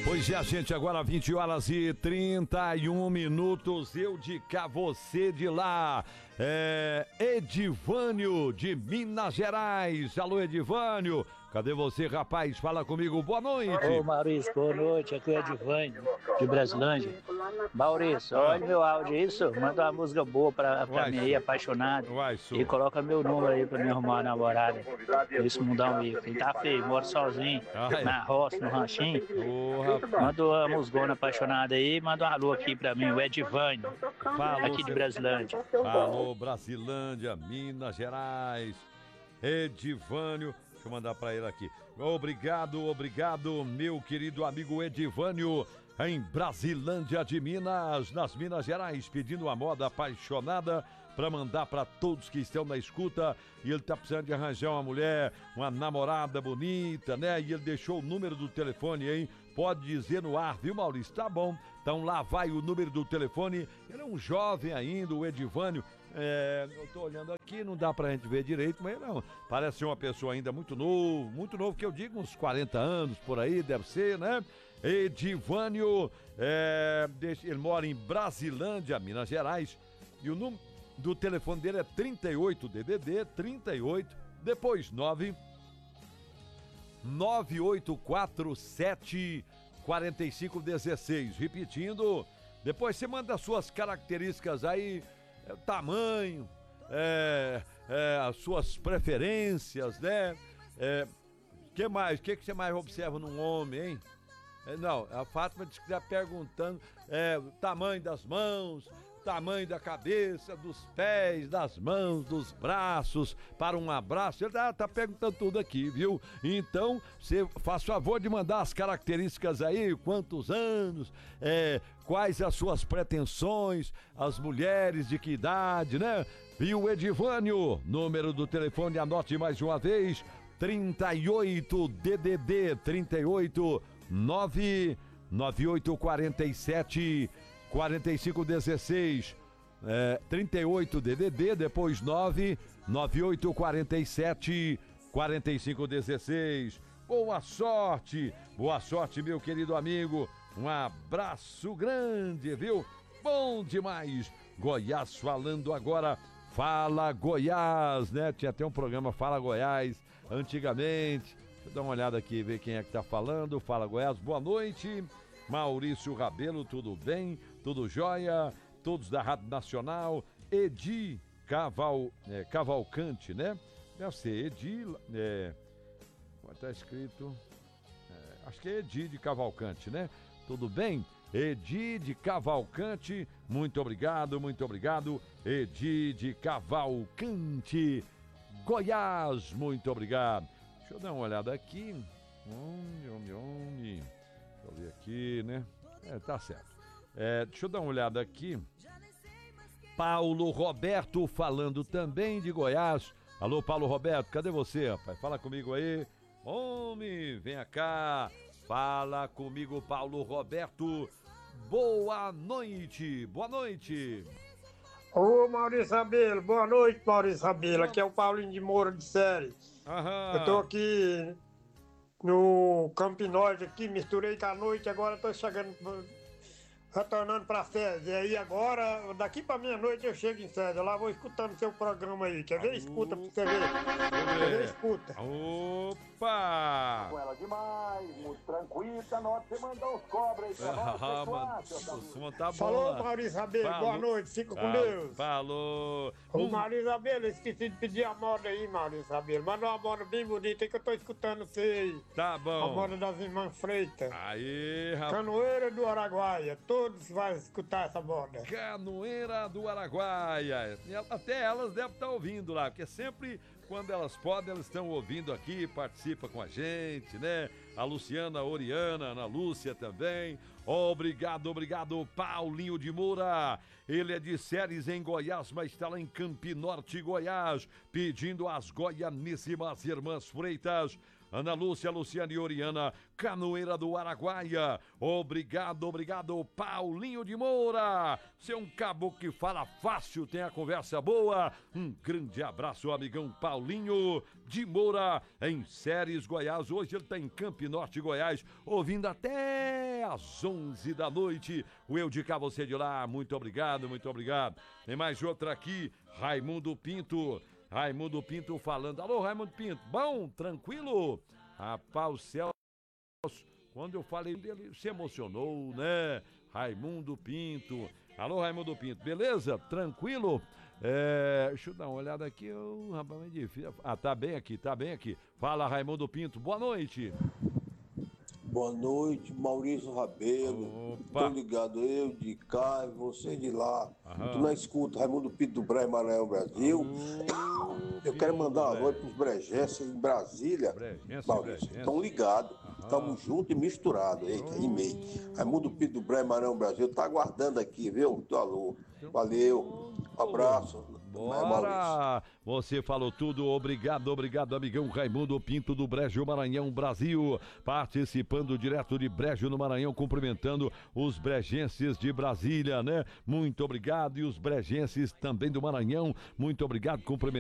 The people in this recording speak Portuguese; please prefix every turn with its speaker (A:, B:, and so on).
A: Pois é, gente, agora 20 horas e 31 minutos, eu de cá, você de lá. Edivânio de Minas Gerais. Alô, Edivânio. Cadê você, rapaz? Fala comigo, boa noite.
B: Ô, Maurício, boa noite. Aqui é o Edivânio, de Brasilândia. Maurício, olha meu áudio, isso? Manda uma música boa pra mim aí, apaixonado. E coloca meu número aí pra me arrumar uma namorada. Esse mundão aí. Ele tá feio, mora sozinho, na roça, no ranchinho. Manda uma musgona apaixonada aí, manda uma alô aqui pra mim, o Edivânio, aqui de Brasilândia.
A: Alô, Brasilândia, Minas Gerais. Edivânio. Deixa eu mandar pra ele aqui. Obrigado, meu querido amigo Edivânio, em Brasilândia de Minas, nas Minas Gerais, pedindo uma moda apaixonada pra mandar pra todos que estão na escuta. E ele tá precisando de arranjar uma mulher, uma namorada bonita, né? E ele deixou o número do telefone, hein? Pode dizer no ar, viu, Maurício? Tá bom. Então lá vai o número do telefone. Ele é um jovem ainda, o Edivânio. Eu tô olhando aqui, não dá pra gente ver direito, mas não, parece ser uma pessoa ainda muito novo, que eu digo uns 40 anos por aí, deve ser, né? Edivânio, ele mora em Brasilândia, Minas Gerais, e o número do telefone dele é 38 DDD 38, depois 9847 4516, repetindo, depois você manda as suas características aí, tamanho, as suas preferências, né? Que mais? O que você mais observa num homem, hein? Não, a Fátima disse que está perguntando o tamanho das mãos, tamanho da cabeça, dos pés, das mãos, dos braços, para um abraço. Ele tá perguntando tudo aqui, viu? Então, você faz favor de mandar as características aí, quantos anos, quais as suas pretensões, as mulheres de que idade, né? E o Edivânio, número do telefone, anote mais uma vez, 38 DDD 38 99847 4516, 38 DDD, depois 99847 4516. Boa sorte, meu querido amigo. Um abraço grande, viu? Bom demais. Goiás falando agora. Fala Goiás, né? Tinha até um programa Fala Goiás antigamente. Deixa eu dar uma olhada aqui, ver quem é que tá falando. Fala Goiás, boa noite. Maurício Rabelo, tudo bem? Tudo jóia? Todos da Rádio Nacional. Edi Cavalcante, né? Deve ser Edi... como tá escrito? Acho que é Edi de Cavalcante, né? Tudo bem? Edi de Cavalcante, muito obrigado. Edi de Cavalcante, Goiás, muito obrigado. Deixa eu dar uma olhada aqui. Deixa eu ver aqui, né? Tá certo. Deixa eu dar uma olhada aqui. Paulo Roberto falando também de Goiás. Alô, Paulo Roberto, cadê você, rapaz? Fala comigo aí. Homem, venha cá. Fala comigo, Paulo Roberto. Boa noite.
C: Ô, Maurício Rabelo, boa noite, Maurício Rabelo. Aqui é o Paulinho de Moura de Série. Eu tô aqui no Campinóide aqui, misturei com a noite, agora tô chegando, retornando pra sede. E aí agora, daqui pra meia-noite eu chego em sede. Eu lá vou escutando seu programa aí. Quer ver? Escuta pra você ver. Quer ver? Escuta.
A: Opa!
D: Com ela demais, muito tranquilo, tá na hora de você mandar os cobras aí pra nós.
A: Tá bom.
C: Falou, Maurício Rabelo, boa noite, fica com Deus.
A: Falou.
C: Ô, Maurício Rabelo, esqueci de pedir a moda aí, Maurício Rabelo. Manda uma moda bem bonita aí que eu tô escutando você aí.
A: Tá bom.
C: A moda das irmãs Freitas.
A: Aí, rapaz.
C: Canoeira do Araguaia, todos vão escutar essa moda.
A: Canoeira do Araguaia. Até elas devem estar ouvindo lá, porque sempre quando elas podem, elas estão ouvindo aqui, participa com a gente, né? A Luciana Oriana, Ana Lúcia também. Obrigado, Paulinho de Moura. Ele é de Séries em Goiás, mas está lá em Campinorte, Goiás, pedindo as goianíssimas irmãs Freitas. Ana Lúcia, Luciana e Oriana, Canoeira do Araguaia. Obrigado, Paulinho de Moura. Você é um caboclo que fala fácil, tem a conversa boa. Um grande abraço, amigão Paulinho de Moura, em Séries, Goiás. Hoje ele está em Campinorte, Goiás, ouvindo até até às 11 da noite. O Eu de Cá, você de lá. Muito obrigado, muito obrigado. Tem mais outra aqui, Raimundo Pinto. Raimundo Pinto falando. Alô, Raimundo Pinto. Bom, tranquilo? Rapaz, o Celso, quando eu falei dele, se emocionou, né? Raimundo Pinto. Alô, Raimundo Pinto, beleza? Tranquilo? Deixa eu dar uma olhada aqui. Rapaz, é difícil. Tá bem aqui, tá bem aqui. Fala, Raimundo Pinto, boa noite.
E: Boa noite, Maurício Rabelo. Tô ligado, eu de cá e você de lá. Tu não escuta, Raimundo Pinto do Brejo Maranhão, Brasil. Eu quero mandar uma noite pros brejenses em Brasília. Maurício, estão ligados. Estamos juntos e misturados. Eita, e-mail. Raimundo Pinto do Brejo Maranhão, Brasil. Tá aguardando aqui, viu? Alô. Valeu. Um abraço.
A: Bora! Você falou tudo, obrigado, obrigado, amigão Raimundo Pinto do Brejo Maranhão, Brasil, participando direto de Brejo no Maranhão, cumprimentando os brejenses de Brasília, né? Muito obrigado, e os brejenses também do Maranhão, muito obrigado, cumprimentando